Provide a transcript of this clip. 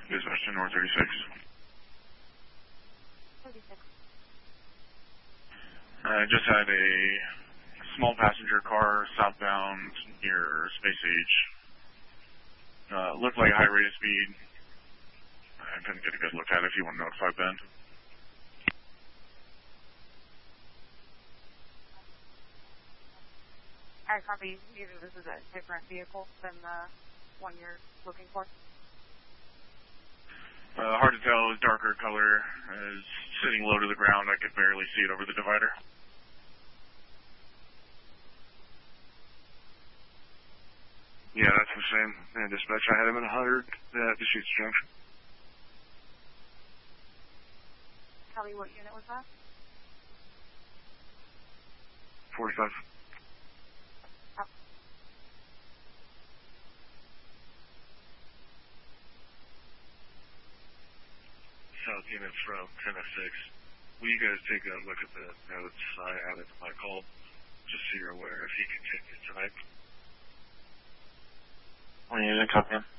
Dispatch to North 36. 36. I just had a small passenger car southbound near Space Age. Looked like a high rate of speed. I couldn't get a good look at it if you want to notify Ben. I copy. Either this is a different vehicle than the one you're looking for. Hard to tell. It was darker color. It was sitting low to the ground. I could barely see it over the divider. Yeah, that's the same. And dispatch, I had him at 100 at Deschutes Junction. Copy. What unit was that? 45. South unit from 10 of 6. Will you guys take a look at the notes I added to my call, just so you're aware if he continues tonight? When you copy him.